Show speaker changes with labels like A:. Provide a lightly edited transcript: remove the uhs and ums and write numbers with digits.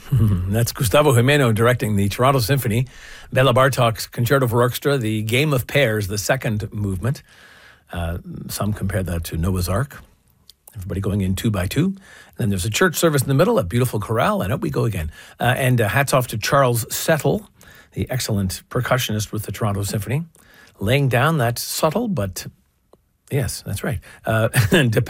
A: That's Gustavo Gimeno directing the Toronto Symphony. Bela Bartok's Concerto for Orchestra, the Game of Pairs, the second movement. Some compare that to Noah's Ark. Everybody going in 2 by 2. And then there's a church service in the middle, a beautiful chorale, and out we go again. And hats off to Charles Settle, the excellent percussionist with the Toronto Symphony, laying down that subtle but, yes, that's right,